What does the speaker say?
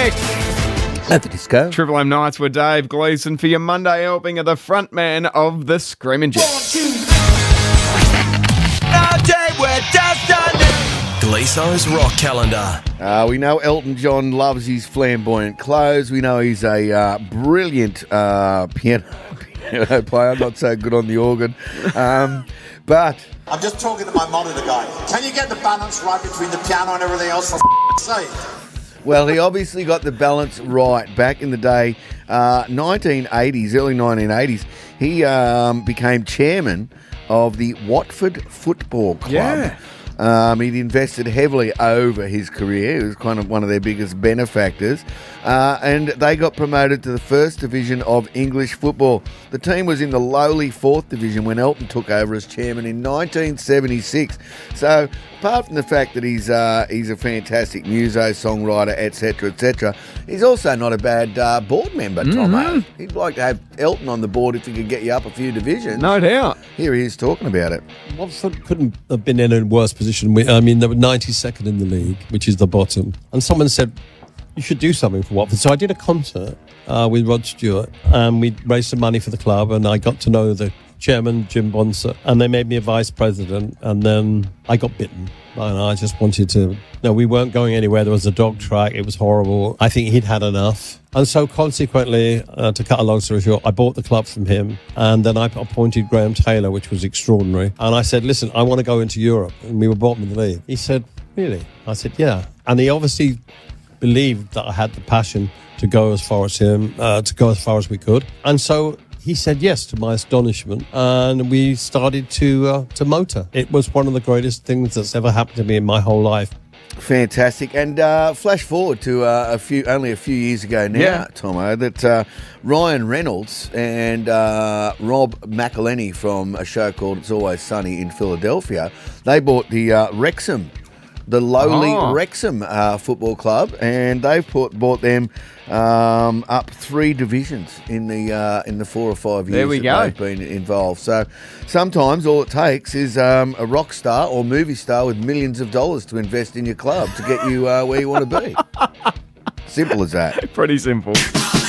Mike. At the disco. Triple M Nights with Dave Gleeson for your Monday helping of the front man of the Screaming Jets. Gleeson's Rock Calendar. We know Elton John loves his flamboyant clothes. We know he's a brilliant piano player, not so good on the organ. But I'm just talking to my monitor guy. Can you get the balance right between the piano and everything else, for sake? well, he obviously got the balance right back in the day, 1980s, early 1980s. He became chairman of the Watford Football Club. Yeah. He'd invested heavily over his career. He was kind of one of their biggest benefactors. And they got promoted to the first division of English football. The team was in the lowly fourth division when Elton took over as chairman in 1976. So, apart from the fact that he's a fantastic muso, songwriter, etc., he's also not a bad board member, Tomo. He'd like to have Elton on the board if he could get you up a few divisions. No doubt. Here he is talking about it. Watford couldn't have been in a worse position. I mean, they were 92nd in the league, which is the bottom. And someone said, you should do something for Watford. So I did a concert with Rod Stewart, and we raised some money for the club, and I got to know the chairman, Jim Bonser, and they made me a vice president, and then I got bitten. And I just wanted to... No, we weren't going anywhere. There was a dog track. It was horrible. I think he'd had enough. And so consequently, to cut a long story short, I bought the club from him, and then I appointed Graham Taylor, which was extraordinary. And I said, listen, I want to go into Europe. And we were bottom of the league. He said, really? I said, yeah. And he obviously believed that I had the passion to go as far as him, to go as far as we could. And so he said yes, to my astonishment, and we started to motor. It was one of the greatest things that's ever happened to me in my whole life. Fantastic. And flash forward to only a few years ago now, Tomo, that Ryan Reynolds and Rob McElhenney from a show called It's Always Sunny in Philadelphia, they bought the Wrexham, the lowly Wrexham football club, and they've bought them up 3 divisions in the 4 or 5 years they've been involved. So sometimes all it takes is a rock star or movie star with millions of dollars to invest in your club to get you where you want to be. Simple as that. Pretty simple.